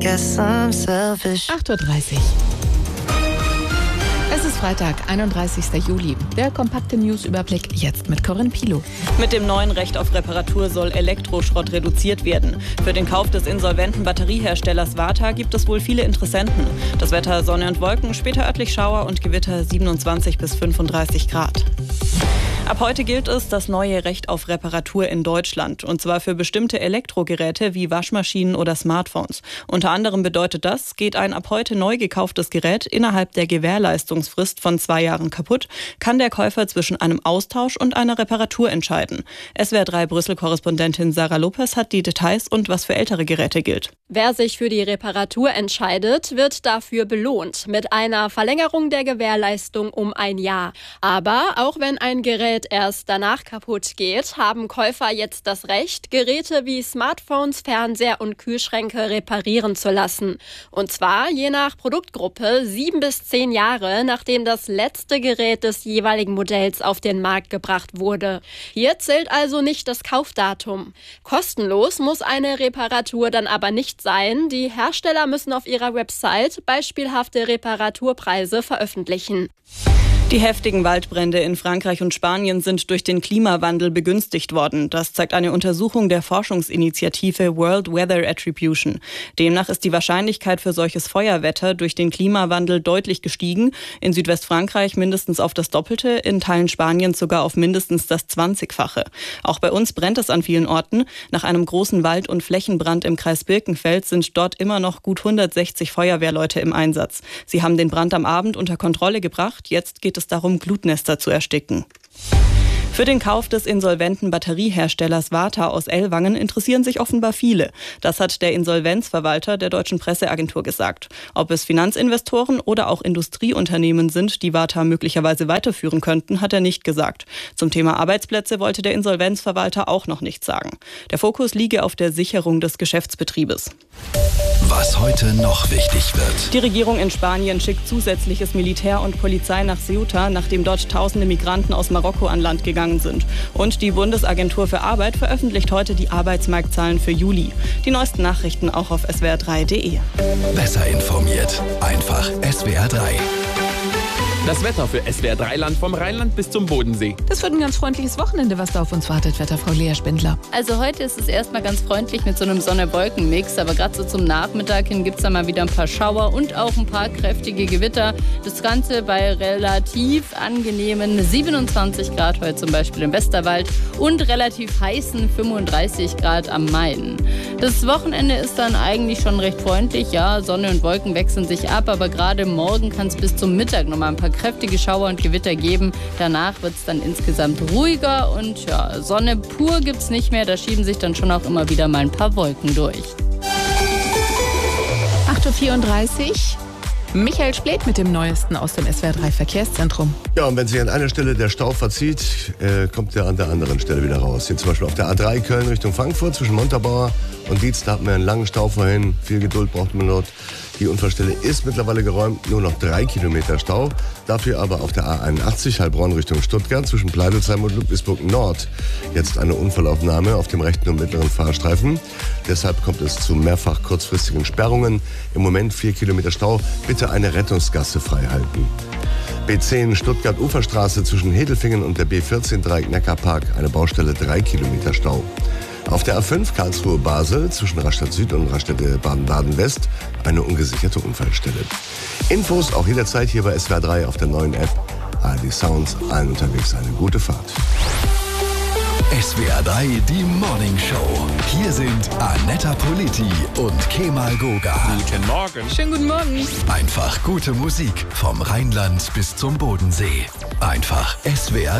guess I'm selfish. 8:30 Uhr. Es ist Freitag, 31. Juli. Der kompakte Newsüberblick jetzt mit Corinne Pilow. Mit dem neuen Recht auf Reparatur soll Elektroschrott reduziert werden. Für den Kauf des insolventen Batterieherstellers Varta gibt es wohl viele Interessenten. Das Wetter Sonne und Wolken, später örtlich Schauer und Gewitter 27 bis 35 Grad. Ab heute gilt es das neue Recht auf Reparatur in Deutschland. Und zwar für bestimmte Elektrogeräte wie Waschmaschinen oder Smartphones. Unter anderem bedeutet das, geht ein ab heute neu gekauftes Gerät innerhalb der Gewährleistungsfrist von 2 Jahren kaputt, kann der Käufer zwischen einem Austausch und einer Reparatur entscheiden. SWR 3 Brüssel-Korrespondentin Sarah Lopez hat die Details und was für ältere Geräte gilt. Wer sich für die Reparatur entscheidet, wird dafür belohnt mit einer Verlängerung der Gewährleistung um 1 Jahr. Aber auch wenn ein Gerät erst danach kaputt geht, haben Käufer jetzt das Recht, Geräte wie Smartphones, Fernseher und Kühlschränke reparieren zu lassen. Und zwar je nach Produktgruppe 7 bis 10 Jahre, nachdem das letzte Gerät des jeweiligen Modells auf den Markt gebracht wurde. Hier zählt also nicht das Kaufdatum. Kostenlos muss eine Reparatur dann aber nicht sein. Die Hersteller müssen auf ihrer Website beispielhafte Reparaturpreise veröffentlichen. Die heftigen Waldbrände in Frankreich und Spanien sind durch den Klimawandel begünstigt worden. Das zeigt eine Untersuchung der Forschungsinitiative World Weather Attribution. Demnach ist die Wahrscheinlichkeit für solches Feuerwetter durch den Klimawandel deutlich gestiegen. In Südwestfrankreich mindestens auf das Doppelte, in Teilen Spaniens sogar auf mindestens das 20-fache. Auch bei uns brennt es an vielen Orten. Nach einem großen Wald- und Flächenbrand im Kreis Birkenfeld sind dort immer noch gut 160 Feuerwehrleute im Einsatz. Sie haben den Brand am Abend unter Kontrolle gebracht. Jetzt geht es darum, Glutnester zu ersticken. Für den Kauf des insolventen Batterieherstellers Varta aus Ellwangen interessieren sich offenbar viele. Das hat der Insolvenzverwalter der deutschen Presseagentur gesagt. Ob es Finanzinvestoren oder auch Industrieunternehmen sind, die Varta möglicherweise weiterführen könnten, hat er nicht gesagt. Zum Thema Arbeitsplätze wollte der Insolvenzverwalter auch noch nichts sagen. Der Fokus liege auf der Sicherung des Geschäftsbetriebes. Was heute noch wichtig wird. Die Regierung in Spanien schickt zusätzliches Militär und Polizei nach Ceuta, nachdem dort tausende Migranten aus Marokko an Land gegangen sind. Und die Bundesagentur für Arbeit veröffentlicht heute die Arbeitsmarktzahlen für Juli. Die neuesten Nachrichten auch auf swr3.de. Besser informiert. Einfach SWR 3. Das Wetter für SWR 3 Land vom Rheinland bis zum Bodensee. Das wird ein ganz freundliches Wochenende, was da auf uns wartet, Wetterfrau Lea Spindler. Also heute ist es erstmal ganz freundlich mit so einem Sonne-Wolken-Mix, aber gerade so zum Nachmittag hin gibt es da mal wieder ein paar Schauer und auch ein paar kräftige Gewitter. Das Ganze bei relativ angenehmen 27 Grad heute zum Beispiel im Westerwald und relativ heißen 35 Grad am Main. Das Wochenende ist dann eigentlich schon recht freundlich, ja, Sonne und Wolken wechseln sich ab, aber gerade morgen kann es bis zum Mittag nochmal ein paar kräftige Schauer und Gewitter geben. Danach wird es dann insgesamt ruhiger und ja, Sonne pur gibt es nicht mehr. Da schieben sich dann schon auch immer wieder mal ein paar Wolken durch. 8:34 Uhr. Michael Splet mit dem Neuesten aus dem SWR 3 Verkehrszentrum. Ja, und wenn sich an einer Stelle der Stau verzieht, kommt er an der anderen Stelle wieder raus. Hier zum Beispiel auf der A3 Köln Richtung Frankfurt zwischen Montabaur und Dietz, da hatten wir einen langen Stau vorhin. Viel Geduld braucht man dort. Die Unfallstelle ist mittlerweile geräumt, nur noch 3 Kilometer Stau. Dafür aber auf der A81 Heilbronn Richtung Stuttgart zwischen Pleidelsheim und Ludwigsburg Nord jetzt eine Unfallaufnahme auf dem rechten und mittleren Fahrstreifen. Deshalb kommt es zu mehrfach kurzfristigen Sperrungen. Im Moment 4 Kilometer Stau. Bitte eine Rettungsgasse frei halten. B10 Stuttgart-Uferstraße zwischen Hedelfingen und der B14 Dreieck Neckarpark, eine Baustelle 3 Kilometer Stau. Auf der A5 Karlsruhe-Basel zwischen Rastatt Süd und Rastatt Baden-Baden-West eine ungesicherte Unfallstelle. Infos auch jederzeit hier bei SWR 3 auf der neuen App. ARD Sounds, allen unterwegs eine gute Fahrt. SWR 3, die Morning Show. Hier sind Anetta Politi und Kemal Goga. Guten Morgen. Schönen guten Morgen. Einfach gute Musik vom Rheinland bis zum Bodensee. Einfach SWR